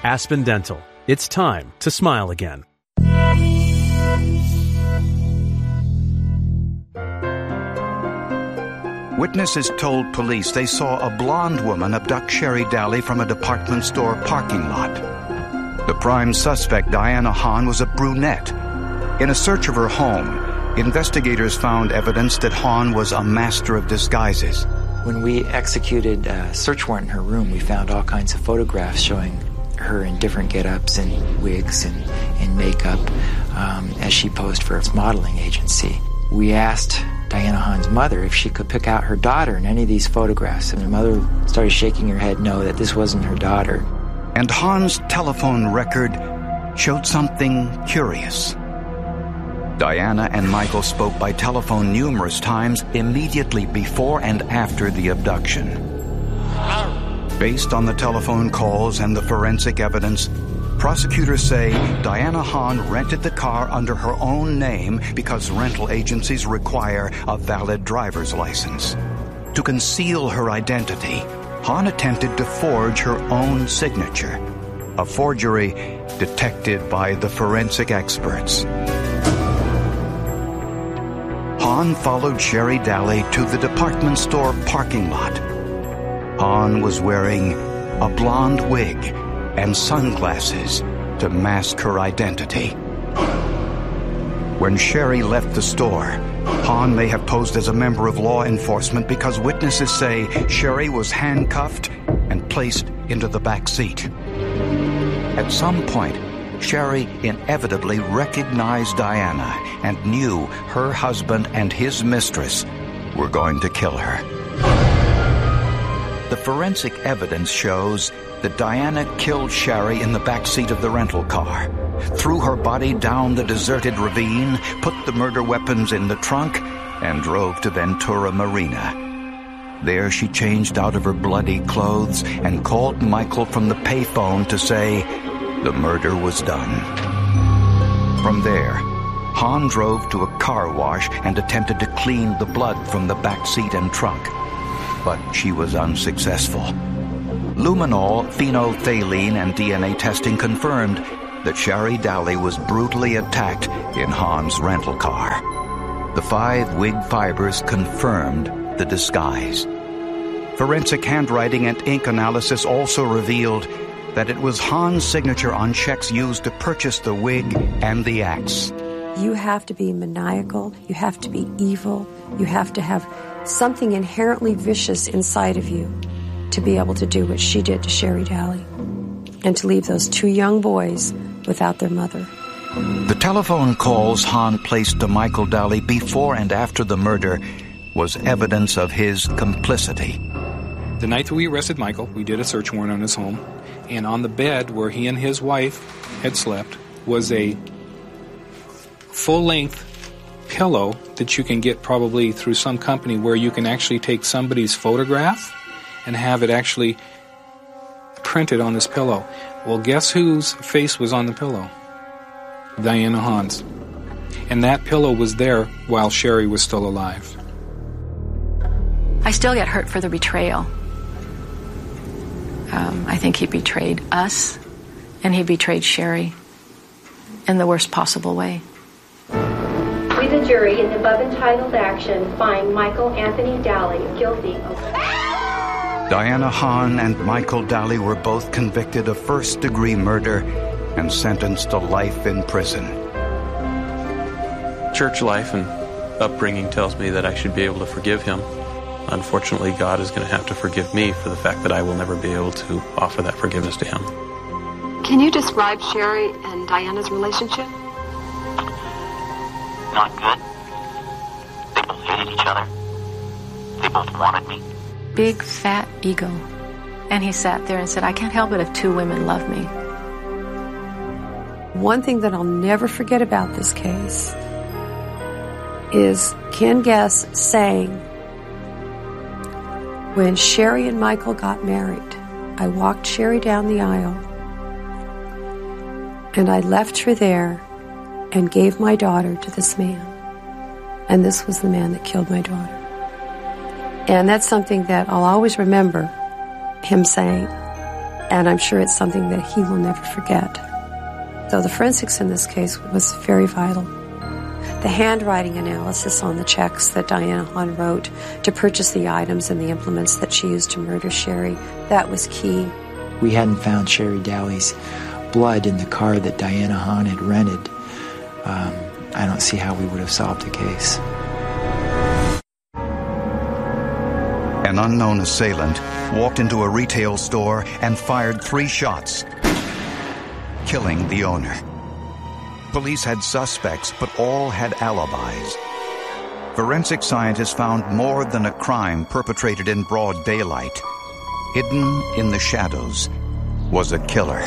Aspen Dental. It's time to smile again. Witnesses told police they saw a blonde woman abduct Sherry Daly from a department store parking lot. The prime suspect, Diana Hahn, was a brunette. In a search of her home, investigators found evidence that Hahn was a master of disguises. When we executed a search warrant in her room, we found all kinds of photographs showing her in different get-ups and wigs and makeup as she posed for its modeling agency. We asked Diana Hahn's mother if she could pick out her daughter in any of these photographs, and the mother started shaking her head no, that this wasn't her daughter. And Hahn's telephone record showed something curious. Diana and Michael spoke by telephone numerous times immediately before and after the abduction. Based on the telephone calls and the forensic evidence, prosecutors say Diana Hahn rented the car under her own name because rental agencies require a valid driver's license. To conceal her identity, Hahn attempted to forge her own signature, a forgery detected by the forensic experts. Hahn followed Sherry Daly to the department store parking lot. Hahn was wearing a blonde wig and sunglasses to mask her identity. When Sherry left the store, Hahn may have posed as a member of law enforcement because witnesses say Sherry was handcuffed and placed into the back seat. At some point, Sherry inevitably recognized Diana and knew her husband and his mistress were going to kill her. The forensic evidence shows that Diana killed Sherry in the back seat of the rental car, threw her body down the deserted ravine, put the murder weapons in the trunk, and drove to Ventura Marina. There she changed out of her bloody clothes and called Michael from the payphone to say the murder was done. From there, Hahn drove to a car wash and attempted to clean the blood from the back seat and trunk, but she was unsuccessful. Luminol, phenolphthalein, and DNA testing confirmed that Sherry Daly was brutally attacked in Hahn's rental car. The 5 wig fibers confirmed the disguise. Forensic handwriting and ink analysis also revealed that it was Hahn's signature on checks used to purchase the wig and the axe. You have to be maniacal, you have to be evil, you have to have something inherently vicious inside of you to be able to do what she did to Sherry Daly and to leave those 2 young boys without their mother. The telephone calls Hahn placed to Michael Daly before and after the murder was evidence of his complicity. The night that we arrested Michael, we did a search warrant on his home, and on the bed where he and his wife had slept was a full-length pillow that you can get probably through some company where you can actually take somebody's photograph and have it actually printed on this pillow. Well, guess whose face was on the pillow? Diana Hahn's. And that pillow was there while Sherry was still alive. I still get hurt for the betrayal. I think he betrayed us, and he betrayed Sherry in the worst possible way. We, the jury, in the above entitled action, find Michael Anthony Daly guilty of... Diana Hahn and Michael Daly were both convicted of first-degree murder and sentenced to life in prison. Church life and upbringing tells me that I should be able to forgive him. Unfortunately, God is going to have to forgive me for the fact that I will never be able to offer that forgiveness to him. Can you describe Sherry and Diana's relationship? Not good. They both hated each other. They both wanted me. Big, fat ego. And he sat there and said, I can't help it if 2 women love me. One thing that I'll never forget about this case is Ken Guess saying, when Sherry and Michael got married, I walked Sherry down the aisle and I left her there and gave my daughter to this man. And this was the man that killed my daughter. And that's something that I'll always remember him saying. And I'm sure it's something that he will never forget. So the forensics in this case was very vital. The handwriting analysis on the checks that Diana Hahn wrote to purchase the items and the implements that she used to murder Sherry, that was key. We hadn't found Sherry Daly's blood in the car that Diana Hahn had rented. I don't see how we would have solved the case. An unknown assailant walked into a retail store and fired 3 shots, killing the owner. Police had suspects, but all had alibis. Forensic scientists found more than a crime perpetrated in broad daylight. Hidden in the shadows was a killer.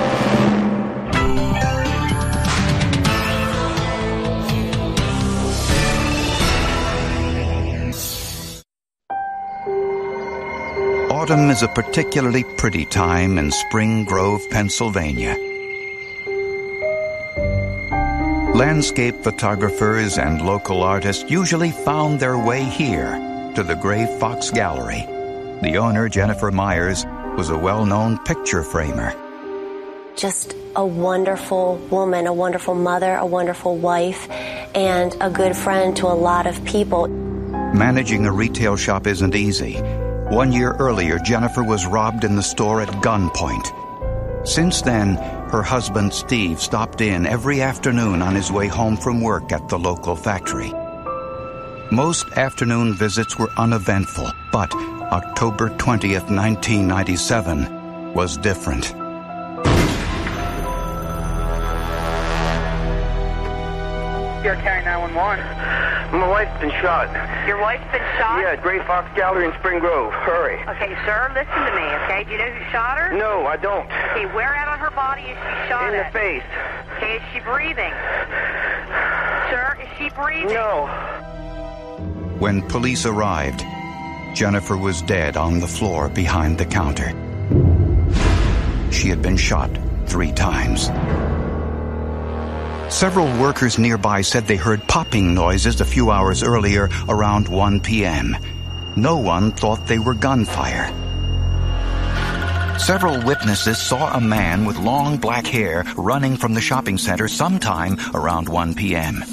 Autumn is a particularly pretty time in Spring Grove, Pennsylvania. Landscape photographers and local artists usually found their way here to the Gray Fox Gallery. The owner, Jennifer Myers, was a well-known picture framer. Just a wonderful woman, a wonderful mother, a wonderful wife, and a good friend to a lot of people. Managing a retail shop isn't easy. 1 year earlier, Jennifer was robbed in the store at gunpoint. Since then, her husband Steve stopped in every afternoon on his way home from work at the local factory. Most afternoon visits were uneventful, but October 20th, 1997 was different. Here, carry 911. My wife's been shot. Your wife's been shot? Yeah, at Gray Fox Gallery in Spring Grove. Hurry. Okay, sir, listen to me, okay? Do you know who shot her? No, I don't. Okay, where out on her body is she shot in at? The face. Okay, is she breathing? Sir, is she breathing? No. When police arrived, Jennifer was dead on the floor behind the counter. She had been shot 3 times. Several workers nearby said they heard popping noises a few hours earlier around 1 p.m. No one thought they were gunfire. Several witnesses saw a man with long black hair running from the shopping center sometime around 1 p.m.